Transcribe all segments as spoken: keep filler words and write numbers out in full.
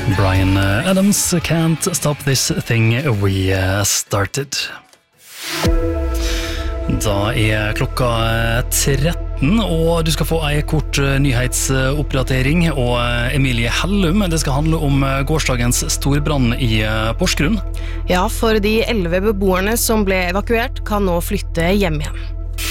Bryan Adams, Can't Stop This Thing We Started. Da er klokka tretten, og du skal få en kort nyhetsoppdatering, og Emilie Hellum, det skal handle om gårsdagens storbrann i Porsgrunn. Ja, for de elleve beboerne som ble evakuert kan nå flytte hjem igjen.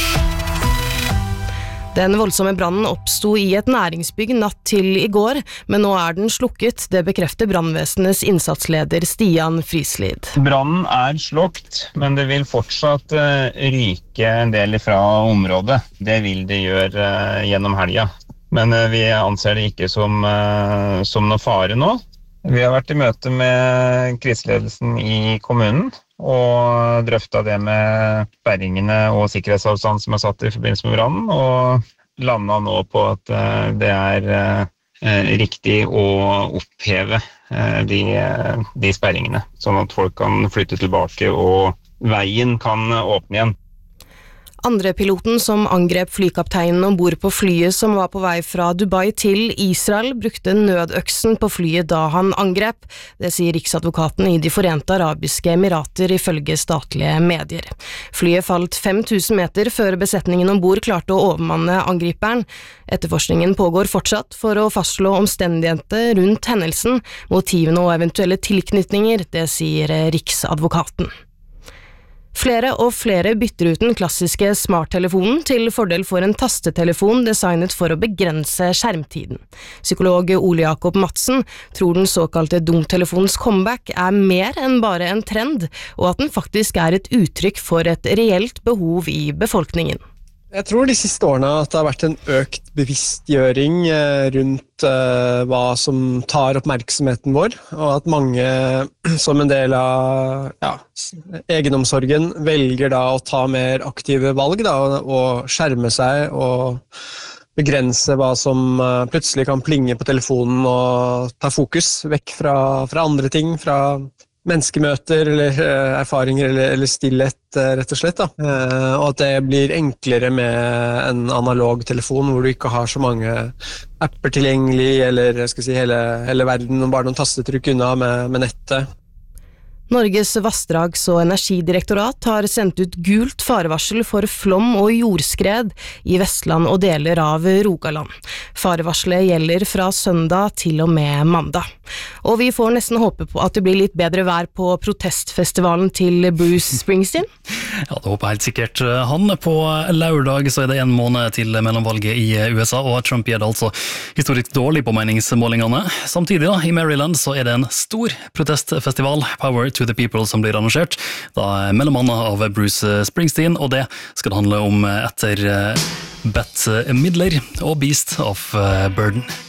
Den voldsomme brannen oppstod i et næringsbygg natt til i går, men nå er den slukket, det bekrefter brannvesenets innsatsleder Stian Frislid. Brannen er slukket, men det vil fortsatt uh, ryke en del fra området. Det vil det gjøre uh, gjennom helga. Men uh, vi anser det ikke som, uh, som noe fare nå. Vi har vært i møte med kriseledelsen i kommunen og drøftet det med sperringene og sikkerhetsavstand som er satt i forbindelse med brannen, og landet nå på at uh, det er uh, riktig å oppheve uh, de, uh, de sperringene, sånn at folk kan flytte tilbake og veien kan åpne igjen. Andre piloten som angrep flykapteinen ombord på flyet som var på vei fra Dubai til Israel, brukte nødøksen på flyet da han angrep. Det sier Riksadvokaten i De Forente Arabiske Emirater ifølge statlige medier. Flyet falt fem tusen meter før besetningen ombord klarte å overmanne angriperen. Etterforskningen pågår fortsatt for å fastslå omstendigheter rundt hendelsen, motivene og eventuelle tilknytninger, det sier Riksadvokaten. Flere og flere bytter ut den klassiske smarttelefonen til fordel for en tastetelefon designet for å begrense skjermtiden. Psykolog Ole Jakob Madsen tror den såkalte dumtelefonens comeback er mer enn bare en trend, og at den faktisk er et uttrykk for et reelt behov i befolkningen. Jeg tror de siste årene at det har vært en økt bevisstgjøring rundt uh, hva som tar oppmerksomheten vår, og at mange som en del av ja, egenomsorgen velger da å ta mer aktive valg da, og skjerme seg og begrense hva som uh, plutselig kan plinge på telefonen og ta fokus vekk fra, fra andre ting, fra menneskemøter eller uh, erfaringer eller, eller stillhet, uh, rett og slett. Da. Uh, og at det blir enklere med en analog telefon hvor du ikke har så mange apper tilgjengelig, eller skal jeg si, hele, hele verden, og bare noen tastetrykk unna med, med nettet. Norges vassdrags- og energidirektorat har sendt ut gult farevarsel for flom og jordskred i Vestland og deler av Rogaland. Farevarselet gjelder fra søndag til og med mandag. Og vi får nesten håpe på at det blir litt bedre vær på protestfestivalen til Bruce Springsteen. Ja, det håper helt sikkert han. På lørdag så er det en måned til mellomvalget i U S A, og Trump gjør det altså historisk dårlig på meningsmålingene. Samtidig da, i Maryland så er det en stor protestfestival, Power to the People, som blir arrangert, da mellom annet av Bruce Springsteen, og det skal det handle om etter Bette Midler og Beast of Burden.